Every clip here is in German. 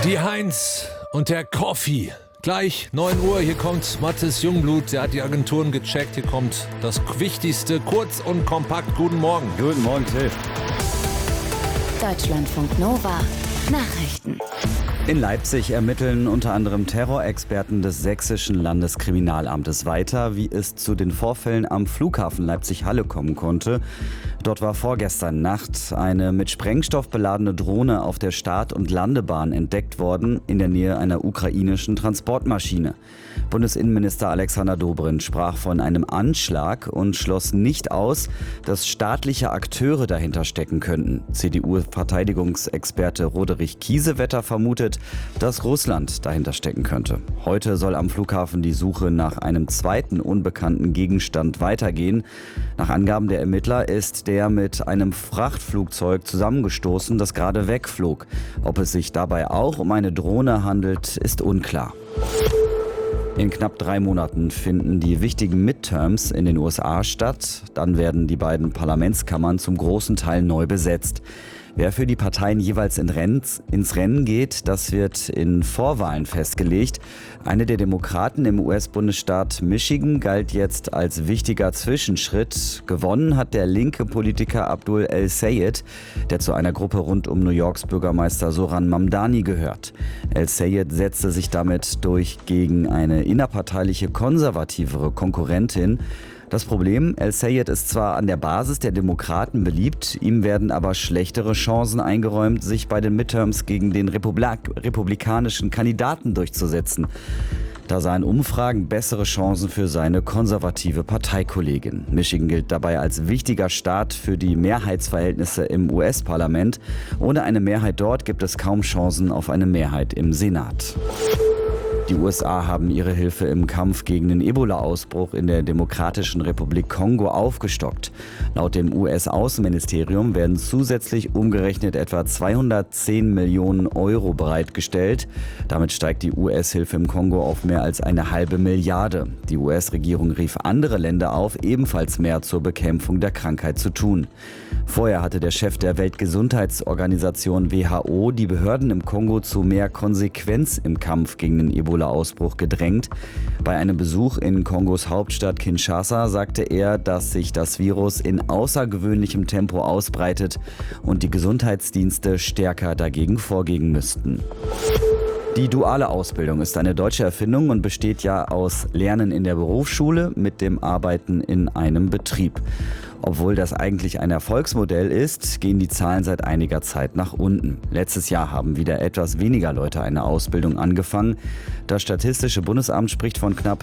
Die Heinz und der Coffee. Gleich 9 Uhr, hier kommt Mathis Jungblut, der hat die Agenturen gecheckt. Hier kommt das Wichtigste, kurz und kompakt. Guten Morgen. Guten Morgen, Till. Deutschlandfunk Nova. Nachrichten. In Leipzig ermitteln unter anderem Terrorexperten des Sächsischen Landeskriminalamtes weiter, wie es zu den Vorfällen am Flughafen Leipzig-Halle kommen konnte. Dort war vorgestern Nacht eine mit Sprengstoff beladene Drohne auf der Start- und Landebahn entdeckt worden, in der Nähe einer ukrainischen Transportmaschine. Bundesinnenminister Alexander Dobrindt sprach von einem Anschlag und schloss nicht aus, dass staatliche Akteure dahinter stecken könnten. CDU-Verteidigungsexperte Roderich Kiesewetter vermutet, dass Russland dahinter stecken könnte. Heute soll am Flughafen die Suche nach einem zweiten unbekannten Gegenstand weitergehen. Nach Angaben der Ermittler ist der mit einem Frachtflugzeug zusammengestoßen, das gerade wegflog. Ob es sich dabei auch um eine Drohne handelt, ist unklar. In knapp 3 Monaten finden die wichtigen Midterms in den USA statt. Dann werden die beiden Parlamentskammern zum großen Teil neu besetzt. Wer für die Parteien jeweils ins Rennen geht, das wird in Vorwahlen festgelegt. Eine der Demokraten im US-Bundesstaat Michigan galt jetzt als wichtiger Zwischenschritt. Gewonnen hat der linke Politiker Abdul El-Sayed, der zu einer Gruppe rund um New Yorks Bürgermeister Zohran Mamdani gehört. El-Sayed setzte sich damit durch gegen eine innerparteiliche konservativere Konkurrentin. Das Problem, El-Sayed ist zwar an der Basis der Demokraten beliebt, ihm werden aber schlechtere Chancen eingeräumt, sich bei den Midterms gegen den republikanischen Kandidaten durchzusetzen. Da seien Umfragen bessere Chancen für seine konservative Parteikollegin. Michigan gilt dabei als wichtiger Staat für die Mehrheitsverhältnisse im US-Parlament. Ohne eine Mehrheit dort gibt es kaum Chancen auf eine Mehrheit im Senat. Die USA haben ihre Hilfe im Kampf gegen den Ebola-Ausbruch in der Demokratischen Republik Kongo aufgestockt. Laut dem US-Außenministerium werden zusätzlich umgerechnet etwa 210 Millionen Euro bereitgestellt. Damit steigt die US-Hilfe im Kongo auf mehr als eine halbe Milliarde. Die US-Regierung rief andere Länder auf, ebenfalls mehr zur Bekämpfung der Krankheit zu tun. Vorher hatte der Chef der Weltgesundheitsorganisation WHO die Behörden im Kongo zu mehr Konsequenz im Kampf gegen den Ebola-Ausbruch gedrängt. Bei einem Besuch in Kongos Hauptstadt Kinshasa sagte er, dass sich das Virus in außergewöhnlichem Tempo ausbreitet und die Gesundheitsdienste stärker dagegen vorgehen müssten. Die duale Ausbildung ist eine deutsche Erfindung und besteht ja aus Lernen in der Berufsschule mit dem Arbeiten in einem Betrieb. Obwohl das eigentlich ein Erfolgsmodell ist, gehen die Zahlen seit einiger Zeit nach unten. Letztes Jahr haben wieder etwas weniger Leute eine Ausbildung angefangen. Das Statistische Bundesamt spricht von knapp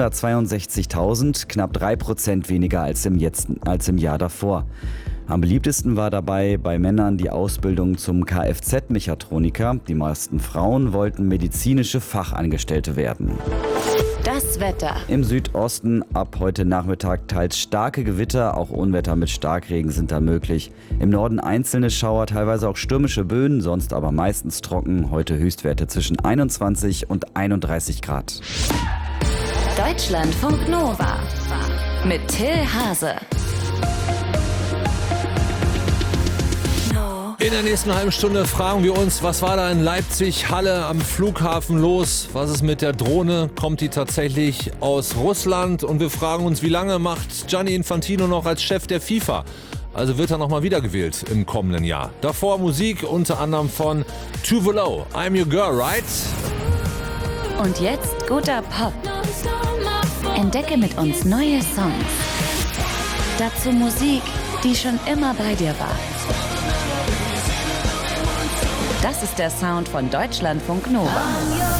462.000, knapp 3% weniger als im Jahr davor. Am beliebtesten war dabei bei Männern die Ausbildung zum Kfz-Mechatroniker. Die meisten Frauen wollten medizinische Fachangestellte werden. Das Wetter. Im Südosten ab heute Nachmittag teils starke Gewitter, auch Unwetter mit Starkregen sind da möglich. Im Norden einzelne Schauer, teilweise auch stürmische Böen, sonst aber meistens trocken. Heute Höchstwerte zwischen 21 und 31 Grad. Deutschlandfunk Nova mit Till Hase. In der nächsten halben Stunde fragen wir uns, was war da in Leipzig-Halle am Flughafen los? Was ist mit der Drohne? Kommt die tatsächlich aus Russland? Und wir fragen uns, wie lange macht Gianni Infantino noch als Chef der FIFA? Also wird er nochmal wiedergewählt im kommenden Jahr. Davor Musik unter anderem von Tove Lo, I'm Your Girl, right? Und jetzt guter Pop. Entdecke mit uns neue Songs. Dazu Musik, die schon immer bei dir war. Das ist der Sound von Deutschlandfunk Nova.